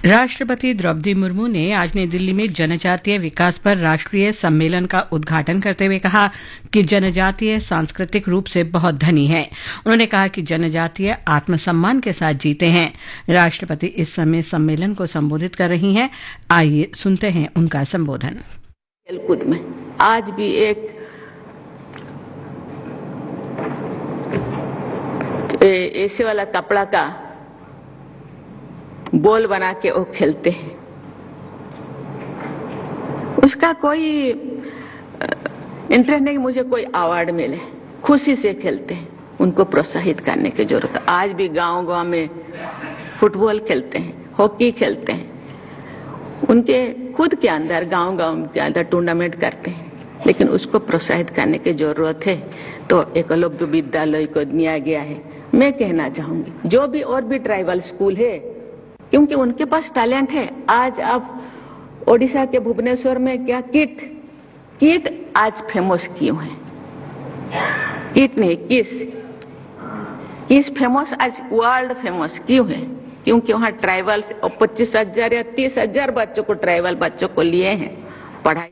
राष्ट्रपति द्रौपदी मुर्मू ने आज नई दिल्ली में जनजातीय विकास पर राष्ट्रीय सम्मेलन का उद्घाटन करते हुए कहा कि जनजातीय सांस्कृतिक रूप से बहुत धनी है। उन्होंने कहा कि जनजातीय आत्मसम्मान के साथ जीते हैं। राष्ट्रपति इस समय सम्मेलन को संबोधित कर रही हैं। आइए सुनते हैं उनका संबोधन। खेलकूद में आज भी एक ऐसे वाला कपड़ा का बॉल बना के वो खेलते हैं, उसका कोई इंटरेस्ट नहीं कि मुझे कोई अवार्ड मिले, खुशी से खेलते हैं। उनको प्रोत्साहित करने की जरूरत है। आज भी गांव-गांव में फुटबॉल खेलते हैं, हॉकी खेलते हैं, उनके खुद के अंदर गांव-गांव के अंदर टूर्नामेंट करते हैं, लेकिन उसको प्रोत्साहित करने की जरूरत है। तो एकलव्य विद्यालय को दिया गया है। मैं कहना चाहूंगी जो भी और भी ट्राइबल स्कूल है, क्योंकि उनके पास टैलेंट है। आज आप ओडिशा के भुवनेश्वर में क्या किट आज फेमस क्यों है? किट नहीं, किस फेमस आज वर्ल्ड फेमस क्यों है? क्योंकि वहाँ ट्राइबल 25,000 या 30,000 बच्चों को, ट्राइबल बच्चों को लिए हैं पढ़ाई।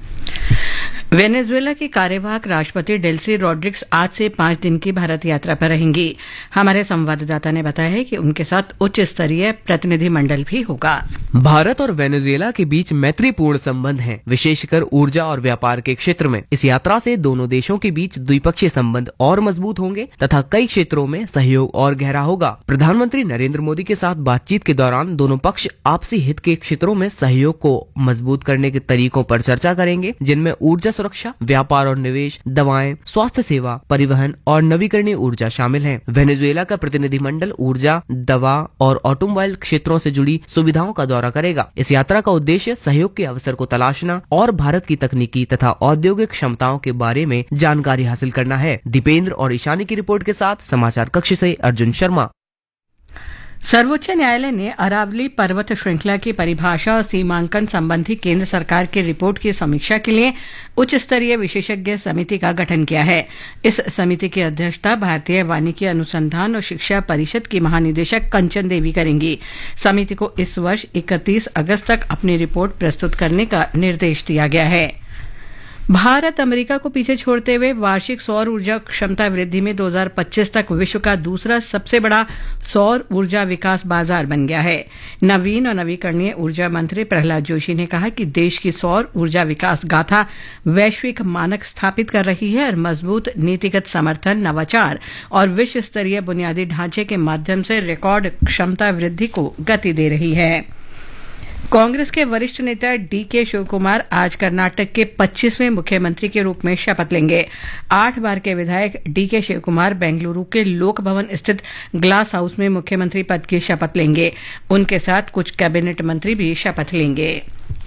वेनेजुएला के कार्यवाहक राष्ट्रपति डेल्सी रॉड्रिग्स आज से 5 दिन की भारत यात्रा पर रहेंगी। हमारे संवाददाता ने बताया है कि उनके साथ उच्च स्तरीय प्रतिनिधिमंडल भी होगा। भारत और वेनेजुएला के बीच मैत्रीपूर्ण संबंध हैं, विशेषकर ऊर्जा और व्यापार के क्षेत्र में। इस यात्रा से दोनों देशों के बीच द्विपक्षीय संबंध और मजबूत होंगे तथा कई क्षेत्रों में सहयोग और गहरा होगा। प्रधानमंत्री नरेंद्र मोदी के साथ बातचीत के दौरान दोनों पक्ष आपसी हित के क्षेत्रों में सहयोग को मजबूत करने के तरीकों पर चर्चा करेंगे, जिनमें ऊर्जा सुरक्षा, व्यापार और निवेश, दवाएं, स्वास्थ्य सेवा, परिवहन और नवीकरणीय ऊर्जा शामिल हैं। वेनेजुएला का प्रतिनिधिमंडल ऊर्जा, दवा और ऑटोमोबाइल क्षेत्रों से जुड़ी सुविधाओं का दौरा करेगा। इस यात्रा का उद्देश्य सहयोग के अवसर को तलाशना और भारत की तकनीकी तथा औद्योगिक क्षमताओं के बारे में जानकारी हासिल करना है। दीपेंद्र और ईशानी की रिपोर्ट के साथ समाचार कक्ष से अर्जुन शर्मा। सर्वोच्च न्यायालय ने अरावली पर्वत श्रृंखला की परिभाषा और सीमांकन संबंधी केंद्र सरकार की रिपोर्ट की समीक्षा के लिए उच्च स्तरीय विशेषज्ञ समिति का गठन किया है। इस समिति की अध्यक्षता भारतीय वानिकी अनुसंधान और शिक्षा परिषद की महानिदेशक कंचन देवी करेंगी। समिति को इस वर्ष 31 अगस्त तक अपनी रिपोर्ट प्रस्तुत करने का निर्देश दिया गया है। भारत अमेरिका को पीछे छोड़ते हुए वार्षिक सौर ऊर्जा क्षमता वृद्धि में 2025 तक विश्व का दूसरा सबसे बड़ा सौर ऊर्जा विकास बाजार बन गया है। नवीन और नवीकरणीय ऊर्जा मंत्री प्रहलाद जोशी ने कहा कि देश की सौर ऊर्जा विकास गाथा वैश्विक मानक स्थापित कर रही है और मजबूत नीतिगत समर्थन, नवाचार और विश्व स्तरीय बुनियादी ढांचे के माध्यम से रिकॉर्ड क्षमता वृद्धि को गति दे रही है। कांग्रेस के वरिष्ठ नेता डीके शिवकुमार आज कर्नाटक के 25वें मुख्यमंत्री के रूप में शपथ लेंगे। 8 बार के विधायक डीके शिवकुमार बेंगलुरु के लोक भवन स्थित ग्लास हाउस में मुख्यमंत्री पद की शपथ लेंगे। उनके साथ कुछ कैबिनेट मंत्री भी शपथ लेंगे।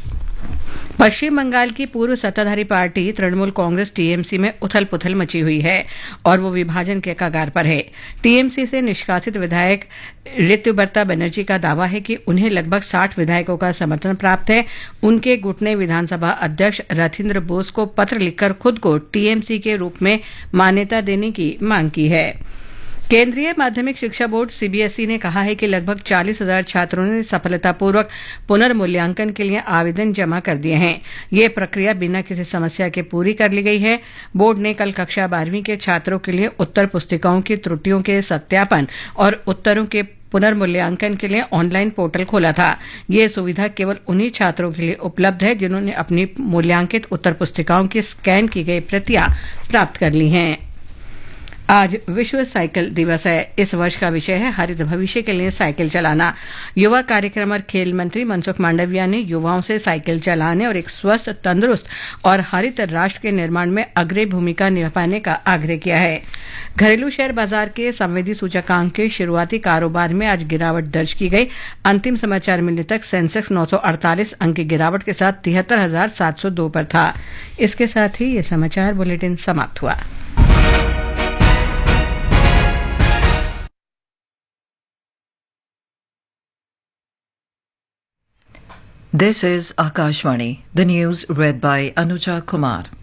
पश्चिम बंगाल की पूर्व सत्ताधारी पार्टी तृणमूल कांग्रेस टीएमसी में उथल पुथल मची हुई है और वो विभाजन के कगार पर है। टीएमसी से निष्कासित विधायक ऋतुबर्ता बनर्जी का दावा है कि उन्हें लगभग 60 विधायकों का समर्थन प्राप्त है। उनके गुट ने विधानसभा अध्यक्ष रथिंद्र बोस को पत्र लिखकर खुद को टीएमसी के रूप में मान्यता देने की मांग की है। केंद्रीय माध्यमिक शिक्षा बोर्ड सीबीएसई ने कहा है कि लगभग 40,000 छात्रों ने सफलतापूर्वक पुनर्मूल्यांकन के लिए आवेदन जमा कर दिए हैं। ये प्रक्रिया बिना किसी समस्या के पूरी कर ली गई है। बोर्ड ने कल कक्षा 12वीं के छात्रों के लिए उत्तर पुस्तिकाओं की त्रुटियों के सत्यापन और उत्तरों के पुनर्मूल्यांकन के लिए ऑनलाइन पोर्टल खोला था। ये सुविधा केवल उन्हीं छात्रों के लिए उपलब्ध है जिन्होंने अपनी मूल्यांकित उत्तर पुस्तिकाओं की स्कैन की गई प्रतियां प्राप्त कर ली हैं। आज विश्व साइकिल दिवस है। इस वर्ष का विषय है हरित भविष्य के लिए साइकिल चलाना। युवा कार्यक्रम और खेल मंत्री मनसुख मांडविया ने युवाओं से साइकिल चलाने और एक स्वस्थ, तंदुरुस्त और हरित राष्ट्र के निर्माण में अग्रणी भूमिका निभाने का आग्रह किया है। घरेलू शेयर बाजार के संवेदी सूचकांक के शुरुआती कारोबार में आज गिरावट दर्ज की गई। अंतिम समाचार मिलने तक सेंसेक्स 948 अंक की गिरावट के साथ 73,702 पर था। इसके साथ ही ये समाचार बुलेटिन समाप्त हुआ। This is Akashvani, the news read by Anuja Kumar.